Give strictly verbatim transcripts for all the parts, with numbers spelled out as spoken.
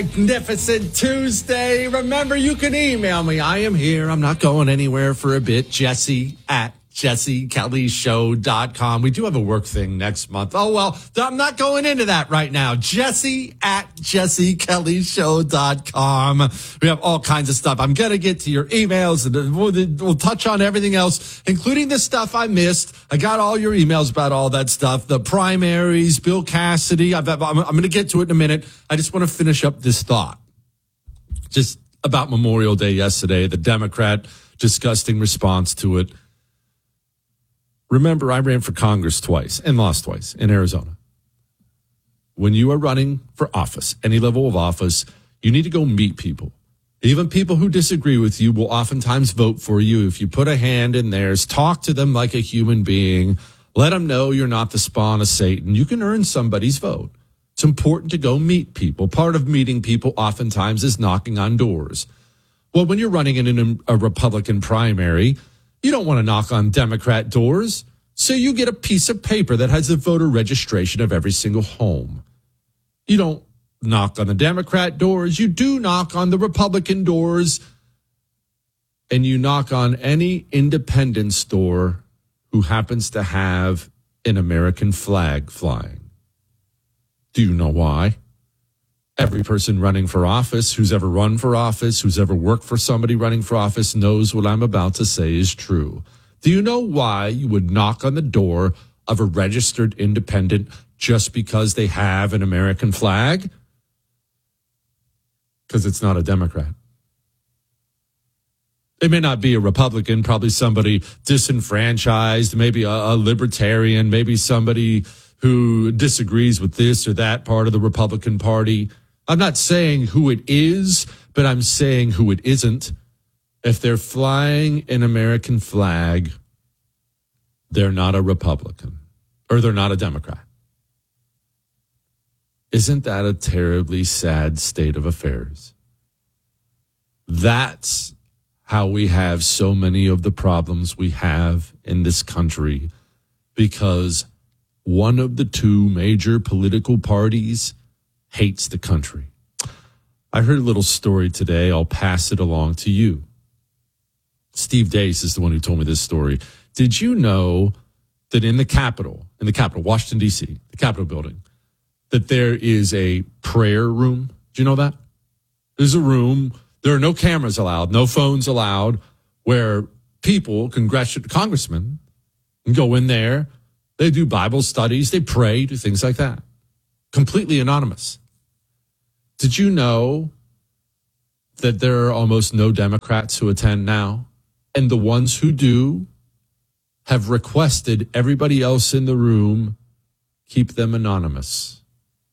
Magnificent Tuesday. Remember, you can email me. I am here. I'm not going anywhere for a bit. Jesse at jesse kelly show dot com. We do have a work thing next month. Oh, well, I'm not going into that right now. Jesse at jesse kelly show dot com. We have all kinds of stuff. I'm going to get to your emails, and we'll, we'll touch on everything else, including the stuff I missed. I got all your emails about all that stuff. The primaries, Bill Cassidy. I've, I'm, I'm going to get to it in a minute. I just want to finish up this thought. Just about Memorial Day yesterday, the Democrat disgusting response to it. Remember, I ran for Congress twice and lost twice in Arizona. When you are running for office, any level of office, you need to go meet people. Even people who disagree with you will oftentimes vote for you. If you put a hand in theirs, talk to them like a human being. Let them know you're not the spawn of Satan. You can earn somebody's vote. It's important to go meet people. Part of meeting people oftentimes is knocking on doors. Well, when you're running in a Republican primary, you don't want to knock on Democrat doors, so you get a piece of paper that has the voter registration of every single home. You don't knock on the Democrat doors. You do knock on the Republican doors, and you knock on any independent store who happens to have an American flag flying. Do you know why? Every person running for office, who's ever run for office, who's ever worked for somebody running for office, knows what I'm about to say is true. Do you know why you would knock on the door of a registered independent just because they have an American flag? Because it's not a Democrat. It may not be a Republican, probably somebody disenfranchised, maybe a, a libertarian, maybe somebody who disagrees with this or that part of the Republican Party. I'm not saying who it is, but I'm saying who it isn't. If they're flying an American flag, they're not a Republican, or they're not a Democrat. Isn't that a terribly sad state of affairs? That's how we have so many of the problems we have in this country, because one of the two major political parties hates the country. I heard a little story today. I'll pass it along to you. Steve Deace is the one who told me this story. Did you know that in the Capitol, in the Capitol, Washington, D C, the Capitol building, that there is a prayer room? Do you know that? There's a room. There are no cameras allowed, no phones allowed, where people, congress- congressmen, can go in there. They do Bible studies. They pray, do things like that. Completely anonymous. Did you know that there are almost no Democrats who attend now? And the ones who do have requested everybody else in the room keep them anonymous.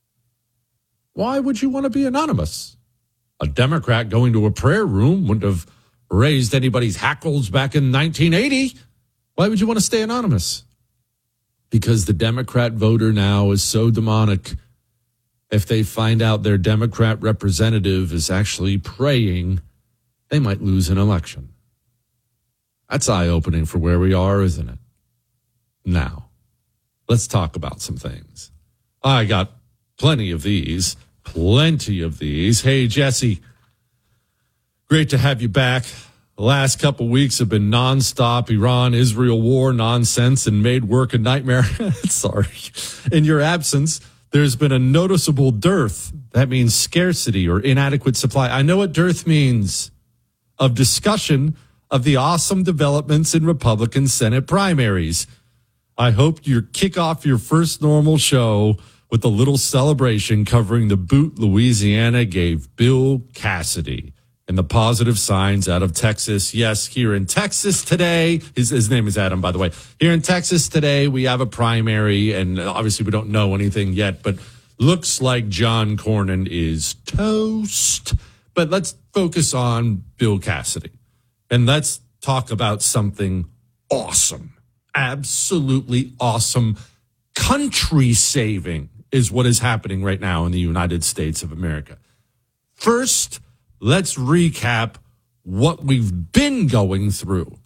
Why would you want to be anonymous? A Democrat going to a prayer room wouldn't have raised anybody's hackles back in nineteen eighty. Why would you want to stay anonymous? Because the Democrat voter now is so demonic. If they find out their Democrat representative is actually praying, they might lose an election. That's eye-opening for where we are, isn't it? Now, let's talk about some things. I got plenty of these, plenty of these. Hey, Jesse, great to have you back. The last couple weeks have been nonstop Iran-Israel war nonsense and made work a nightmare. Sorry. In your absence, there's been a noticeable dearth. That means scarcity or inadequate supply. I know what dearth means. Of discussion of the awesome developments in Republican Senate primaries. I hope you kick off your first normal show with a little celebration covering the boot Louisiana gave Bill Cassidy and the positive signs out of Texas. Yes, here in Texas today, his, his name is Adam, by the way. Here in Texas today, we have a primary, and obviously we don't know anything yet, but looks like John Cornyn is toast. But let's focus on Bill Cassidy, and let's talk about something awesome, absolutely awesome, country-saving is what is happening right now in the United States of America. First, let's recap what we've been going through.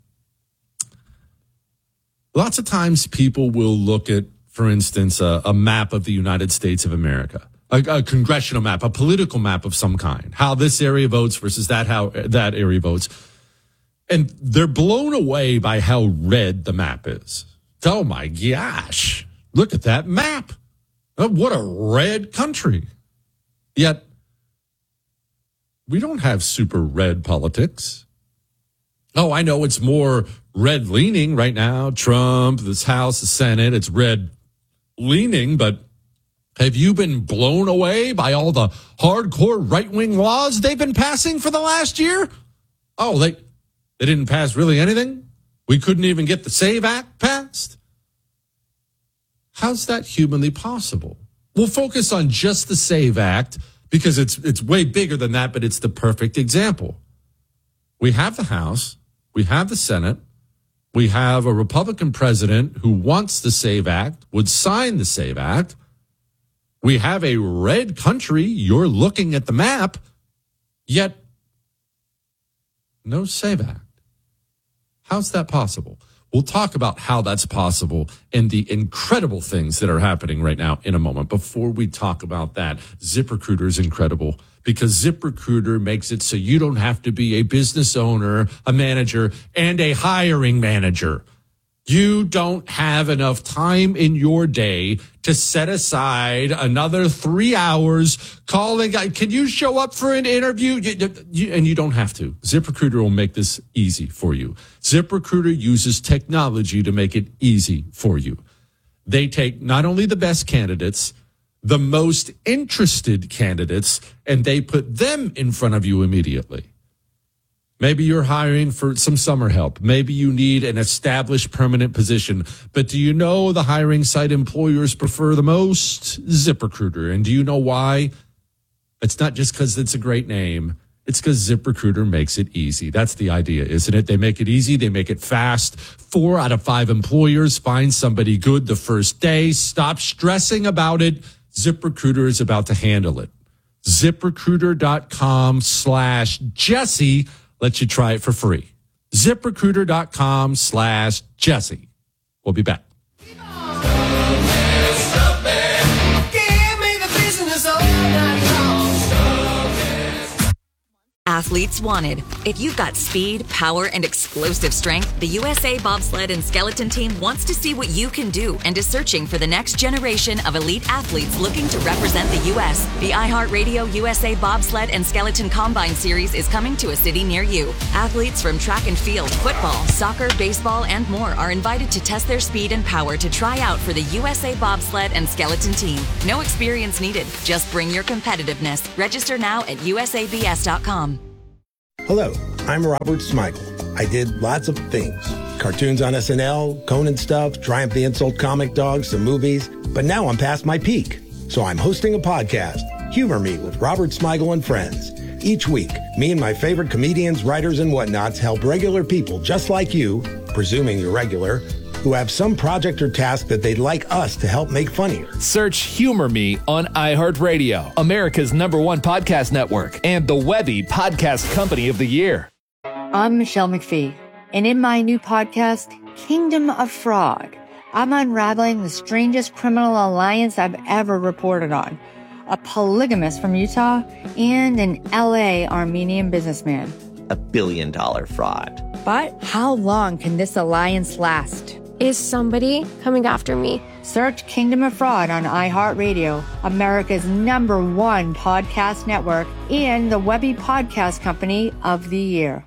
Lots of times people will look at, for instance, a, a map of the United States of America. a, a congressional map, a political map of some kind, how this area votes versus that how that area votes. And they're blown away by how red the map is. Oh, my gosh. Look at that map. Oh, what a red country. Yet, we don't have super red politics. Oh, I know it's more red-leaning right now. Trump, this House, the Senate, it's red-leaning. But have you been blown away by all the hardcore right-wing laws they've been passing for the last year? Oh, they... They didn't pass really anything? We couldn't even get the SAVE Act passed? How's that humanly possible? We'll focus on just the SAVE Act because it's it's way bigger than that, but it's the perfect example. We have the House, we have the Senate, we have a Republican president who wants the SAVE Act, would sign the SAVE Act. We have a red country, you're looking at the map, yet no SAVE Act. How's that possible? We'll talk about how that's possible and the incredible things that are happening right now in a moment. Before we talk about that, ZipRecruiter is incredible because ZipRecruiter makes it so you don't have to be a business owner, a manager, and a hiring manager. You don't have enough time in your day to set aside another three hours calling. Can you show up for an interview? And you don't have to. ZipRecruiter will make this easy for you. ZipRecruiter uses technology to make it easy for you. They take not only the best candidates, the most interested candidates, and they put them in front of you immediately. Maybe you're hiring for some summer help. Maybe you need an established permanent position. But do you know the hiring site employers prefer the most? ZipRecruiter. And do you know why? It's not just because it's a great name. It's because ZipRecruiter makes it easy. That's the idea, isn't it? They make it easy. They make it fast. Four out of five employers find somebody good the first day. Stop stressing about it. ZipRecruiter is about to handle it. ZipRecruiter.com slash Jesse. Let you try it for free. ZipRecruiter.com slash Jesse. We'll be back. Athletes wanted. If you've got speed, power, and explosive strength, the U S A Bobsled and Skeleton Team wants to see what you can do and is searching for the next generation of elite athletes looking to represent the U S The iHeartRadio U S A Bobsled and Skeleton Combine Series is coming to a city near you. Athletes from track and field, football, soccer, baseball, and more are invited to test their speed and power to try out for the U S A Bobsled and Skeleton Team. No experience needed. Just bring your competitiveness. Register now at U S A B S dot com. Hello, I'm Robert Smigel. I did lots of things. Cartoons on S N L, Conan stuff, Triumph the Insult comic dogs, some movies. But now I'm past my peak. So I'm hosting a podcast, Humor Me with Robert Smigel and Friends. Each week, me and my favorite comedians, writers, and whatnots help regular people just like you, presuming you're regular, who have some project or task that they'd like us to help make funnier. Search Humor Me on iHeartRadio, America's number one podcast network, and the Webby Podcast Company of the Year. I'm Michelle McPhee, and in my new podcast, Kingdom of Fraud, I'm unraveling the strangest criminal alliance I've ever reported on. A polygamist from Utah and an L A Armenian businessman. A billion dollar fraud. But how long can this alliance last? Is somebody coming after me? Search Kingdom of Fraud on iHeartRadio, America's number one podcast network, and the Webby Podcast Company of the Year.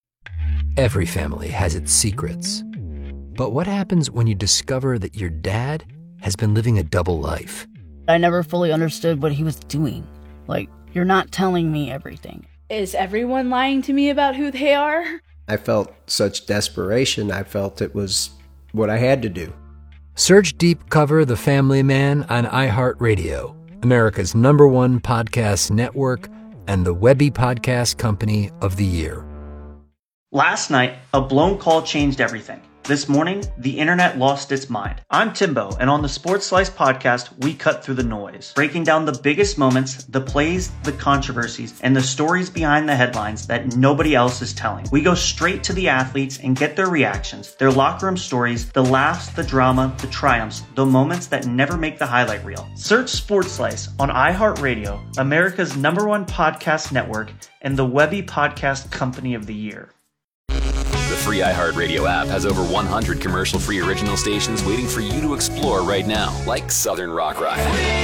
Every family has its secrets. But what happens when you discover that your dad has been living a double life? I never fully understood what he was doing. Like, you're not telling me everything. Is everyone lying to me about who they are? I felt such desperation. I felt it was what I had to do. Search Deep Cover The Family Man on iHeartRadio, America's number one podcast network, and the Webby Podcast Company of the Year. Last night, a blown call changed everything. This morning, the internet lost its mind. I'm Timbo, and on the Sports Slice podcast, we cut through the noise, breaking down the biggest moments, the plays, the controversies, and the stories behind the headlines that nobody else is telling. We go straight to the athletes and get their reactions, their locker room stories, the laughs, the drama, the triumphs, the moments that never make the highlight reel. Search Sports Slice on iHeartRadio, America's number one podcast network, and the Webby Podcast Company of the Year. The free iHeartRadio app has over one hundred commercial-free original stations waiting for you to explore right now, like Southern Rock Ride.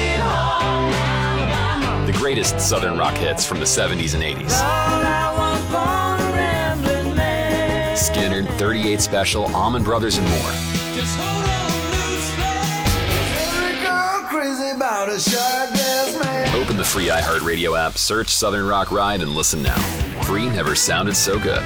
The greatest Southern rock hits from the seventies and eighties. Skinner, thirty-eight Special, Allman Brothers, and more. Open the free iHeartRadio app, search Southern Rock Ride, and listen now. Free never sounded so good.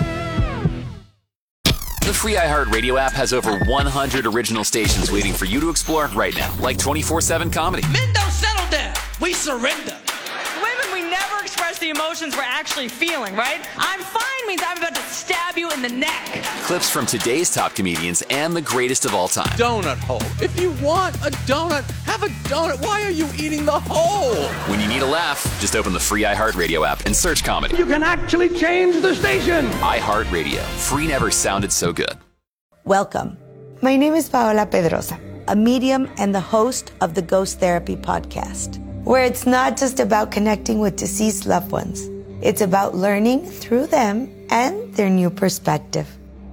The free iHeartRadio app has over one hundred original stations waiting for you to explore right now, like twenty-four seven comedy. Men don't settle down. We surrender. Women, we never express the emotions we're actually feeling, right? I'm fine means I'm about to stab you in the neck. Clips from today's top comedians and the greatest of all time. Donut hole. If you want a donut, have a donut. Why are you eating the hole? When you need a laugh, just open the free iHeartRadio app and search comedy. You can actually change the station. iHeartRadio. Free never sounded so good. Welcome. My name is Paola Pedrosa, a medium and the host of the Ghost Therapy podcast, where it's not just about connecting with deceased loved ones. It's about learning through them and their new perspective.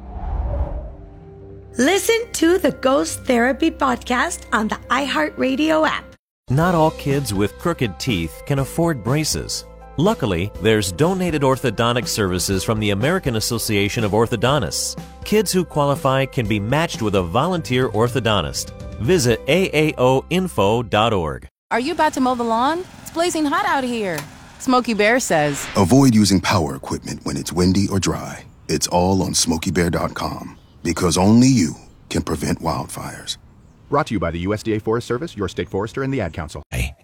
Listen to the Ghost Therapy podcast on the iHeartRadio app. Not all kids with crooked teeth can afford braces. Luckily, there's donated orthodontic services from the American Association of Orthodontists. Kids who qualify can be matched with a volunteer orthodontist. Visit A A O info dot org. Are you about to mow the lawn? It's blazing hot out here. Smokey Bear says, avoid using power equipment when it's windy or dry. It's all on smokey bear dot com, because only you can prevent wildfires. Brought to you by the U S D A Forest Service, your state forester, and the Ad Council. Hey,